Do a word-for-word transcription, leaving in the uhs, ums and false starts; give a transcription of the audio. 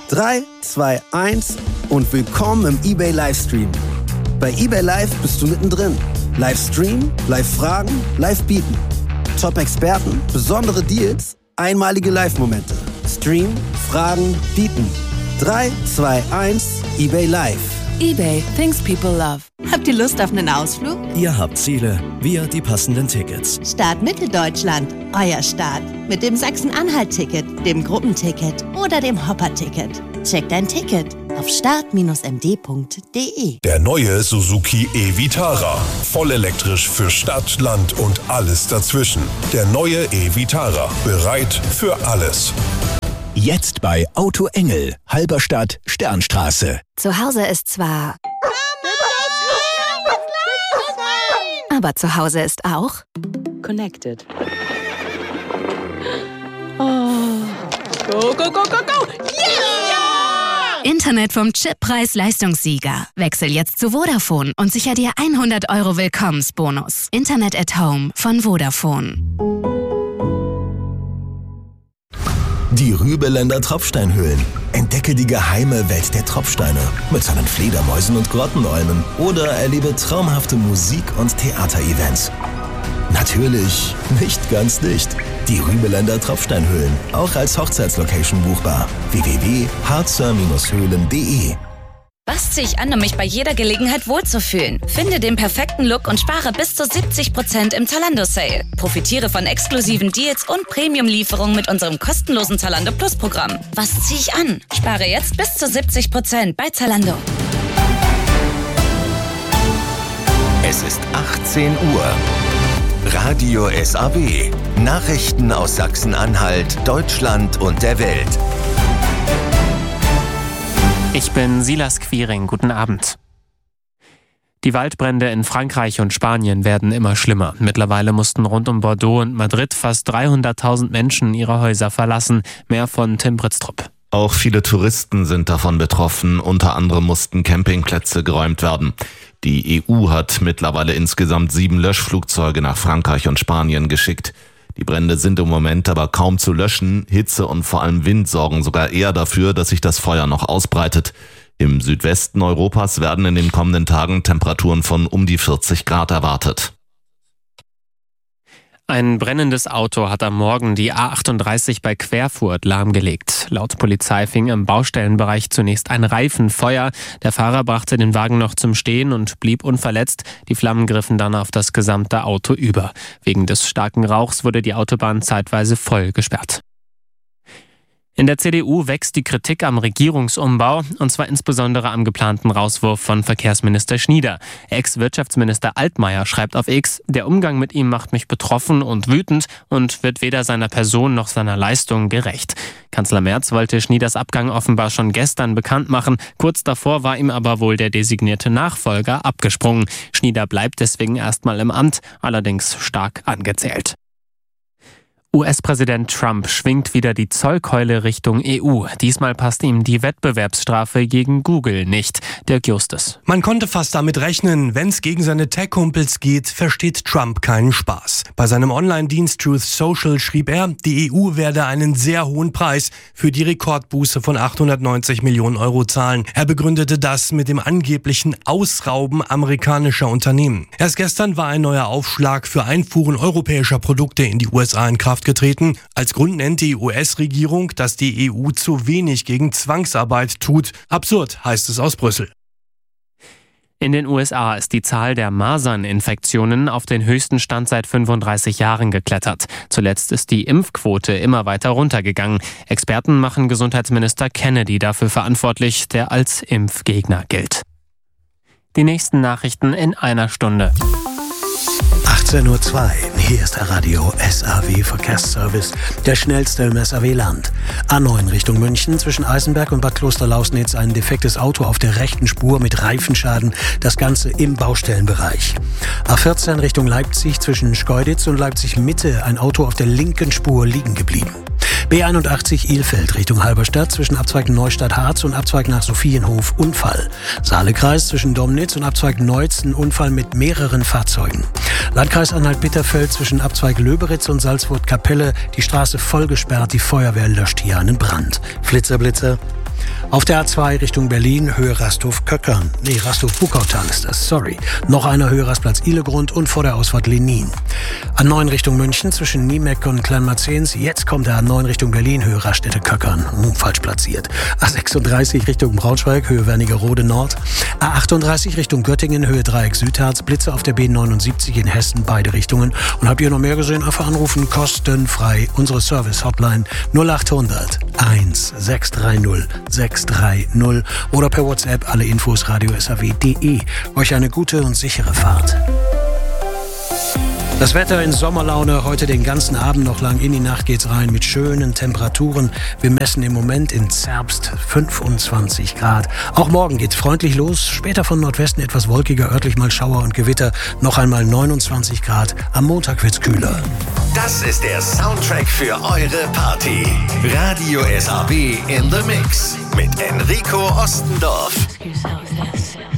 drei, zwei, eins und willkommen im eBay Livestream. Bei eBay Live bist du mittendrin. Live streamen, live fragen, live bieten. Top-Experten, besondere Deals, einmalige Live-Momente. Stream, fragen, bieten. drei, zwei, eins, eBay Live. eBay, things people love. Habt ihr Lust auf einen Ausflug? Ihr habt Ziele, wir die passenden Tickets. Start Mitteldeutschland, euer Start. Mit dem Sachsen-Anhalt-Ticket, dem Gruppenticket oder dem Hopper-Ticket. Checkt ein Ticket auf start Bindestrich m d Punkt d e. Der neue Suzuki e-Vitara. Vollelektrisch für Stadt, Land und alles dazwischen. Der neue e-Vitara. Bereit für alles. Jetzt bei Auto Engel, Halberstadt, Sternstraße. Zu Hause ist zwar... Aber zu Hause ist auch... Connected. Oh. Go, go, go, go, go! Yeah! Internet vom Chippreis Leistungssieger. Wechsel jetzt zu Vodafone und sicher dir hundert Euro Willkommensbonus. Internet at Home von Vodafone. Die Rübeländer Tropfsteinhöhlen. Entdecke die geheime Welt der Tropfsteine mit seinen Fledermäusen und Grottenolmen oder erlebe traumhafte Musik- und Theaterevents. Natürlich nicht ganz dicht. Die Rübeländer Tropfsteinhöhlen, auch als Hochzeitslocation buchbar. w w w punkt harzer Höhlen punkt d e. Was ziehe ich an, um mich bei jeder Gelegenheit wohlzufühlen? Finde den perfekten Look und spare bis zu siebzig Prozent im Zalando-Sale. Profitiere von exklusiven Deals und Premium-Lieferungen mit unserem kostenlosen Zalando Plus-Programm. Was ziehe ich an? Spare jetzt bis zu siebzig Prozent bei Zalando. Es ist achtzehn Uhr. Radio S A W. Nachrichten aus Sachsen-Anhalt, Deutschland und der Welt. Ich bin Silas Quiring. Guten Abend. Die Waldbrände in Frankreich und Spanien werden immer schlimmer. Mittlerweile mussten rund um Bordeaux und Madrid fast dreihunderttausend Menschen ihre Häuser verlassen. Mehr von Tim Britztrup. Auch viele Touristen sind davon betroffen. Unter anderem mussten Campingplätze geräumt werden. Die E U hat mittlerweile insgesamt sieben Löschflugzeuge nach Frankreich und Spanien geschickt. Die Brände sind im Moment aber kaum zu löschen. Hitze und vor allem Wind sorgen sogar eher dafür, dass sich das Feuer noch ausbreitet. Im Südwesten Europas werden in den kommenden Tagen Temperaturen von um die vierzig Grad erwartet. Ein brennendes Auto hat am Morgen die A achtunddreißig bei Querfurt lahmgelegt. Laut Polizei fing im Baustellenbereich zunächst ein Reifen Feuer. Der Fahrer brachte den Wagen noch zum Stehen und blieb unverletzt. Die Flammen griffen dann auf das gesamte Auto über. Wegen des starken Rauchs wurde die Autobahn zeitweise voll gesperrt. In der C D U wächst die Kritik am Regierungsumbau, und zwar insbesondere am geplanten Rauswurf von Verkehrsminister Schnieder. Ex-Wirtschaftsminister Altmaier schreibt auf X, der Umgang mit ihm macht mich betroffen und wütend und wird weder seiner Person noch seiner Leistung gerecht. Kanzler Merz wollte Schnieders Abgang offenbar schon gestern bekannt machen. Kurz davor war ihm aber wohl der designierte Nachfolger abgesprungen. Schnieder bleibt deswegen erstmal im Amt, allerdings stark angezählt. U S-Präsident Trump schwingt wieder die Zollkeule Richtung E U. Diesmal passt ihm die Wettbewerbsstrafe gegen Google nicht. Dirk Justus. Man konnte fast damit rechnen, wenn es gegen seine Tech-Kumpels geht, versteht Trump keinen Spaß. Bei seinem Online-Dienst Truth Social schrieb er, die E U werde einen sehr hohen Preis für die Rekordbuße von achthundertneunzig Millionen Euro zahlen. Er begründete das mit dem angeblichen Ausrauben amerikanischer Unternehmen. Erst gestern war ein neuer Aufschlag für Einfuhren europäischer Produkte in die U S A in Kraft getreten. Als Grund nennt die U S-Regierung, dass die E U zu wenig gegen Zwangsarbeit tut. Absurd, heißt es aus Brüssel. In den U S A ist die Zahl der Maserninfektionen auf den höchsten Stand seit fünfunddreißig Jahren geklettert. Zuletzt ist die Impfquote immer weiter runtergegangen. Experten machen Gesundheitsminister Kennedy dafür verantwortlich, der als Impfgegner gilt. Die nächsten Nachrichten in einer Stunde. achtzehn Uhr zwei, hier ist der Radio S A W Verkehrsservice, der schnellste im S A W-Land. A neun Richtung München, zwischen Eisenberg und Bad Klosterlausnitz ein defektes Auto auf der rechten Spur mit Reifenschaden, das Ganze im Baustellenbereich. A vierzehn Richtung Leipzig, zwischen Schkeuditz und Leipzig-Mitte ein Auto auf der linken Spur liegen geblieben. B einundachtzig Ilfeld Richtung Halberstadt, zwischen Abzweig Neustadt-Harz und Abzweig nach Sophienhof Unfall. Saalekreis zwischen Domnitz und Abzweig Neutz ein Unfall mit mehreren Fahrzeugen. Landkreis Anhalt-Bitterfeld zwischen Abzweig Löberitz und Salzburg-Kapelle, die Straße voll gesperrt, die Feuerwehr löscht hier einen Brand. Flitzer, Blitzer. Auf der A zwei Richtung Berlin, Höhe Rasthof-Köckern. Nee, Rasthof-Bukautal ist das, sorry. Noch einer Höhe Rastplatz Ihlegrund und vor der Ausfahrt Lenin. A neun Richtung München zwischen Niemeck und Kleinmarzens. Jetzt kommt der A neun Richtung Berlin, Höhe Raststätte-Köckern. Hm, falsch platziert. A sechsunddreißig Richtung Braunschweig, Höhe Wernigerode Nord. A achtunddreißig Richtung Göttingen, Höhe Dreieck Südharz. Blitze auf der B neunundsiebzig in Hessen, beide Richtungen. Und habt ihr noch mehr gesehen? Einfach anrufen, kostenfrei. Unsere Service-Hotline null achthundert eins sechs drei null sechs drei null oder per WhatsApp alle Infos radio s a w punkt d e. Euch eine gute und sichere Fahrt. Das Wetter in Sommerlaune, heute den ganzen Abend noch lang, in die Nacht geht's rein mit schönen Temperaturen. Wir messen im Moment in Zerbst fünfundzwanzig Grad. Auch morgen geht's freundlich los, später von Nordwesten etwas wolkiger, örtlich mal Schauer und Gewitter, noch einmal neunundzwanzig Grad. Am Montag wird's kühler. Das ist der Soundtrack für eure Party. Radio S A W in the Mix mit Enrico Ostendorf.